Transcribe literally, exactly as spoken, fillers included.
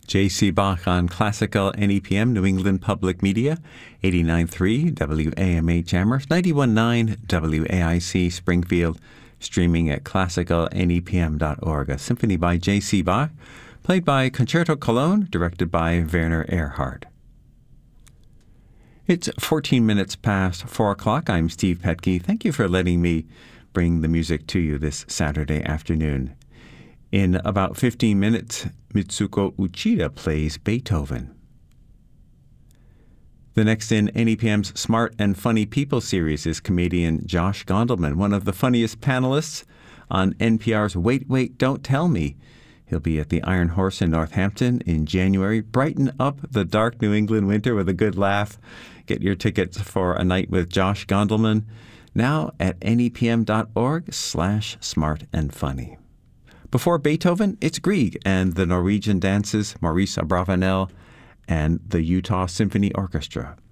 J C. Bach on Classical N E P M, New England Public Media, eighty-nine point three W A M H Amherst, ninety-one point nine W A I C Springfield, streaming at classical N E P M dot org. A symphony by J C. Bach, played by Concerto Cologne, directed by Werner Erhard. It's fourteen minutes past four o'clock. I'm Steve Petke. Thank you for letting me bring the music to you this Saturday afternoon. In about fifteen minutes, Mitsuko Uchida plays Beethoven. The next in N E P M's Smart and Funny People series is comedian Josh Gondelman, one of the funniest panelists on N P R's Wait, Wait, Don't Tell Me. He'll be at the Iron Horse in Northampton in January. Brighten up the dark New England winter with a good laugh. Get your tickets for a night with Josh Gondelman now at N E P M dot org slash smart and funny. Before Beethoven, it's Grieg and the Norwegian dances, Maurice Abravanel and the Utah Symphony Orchestra.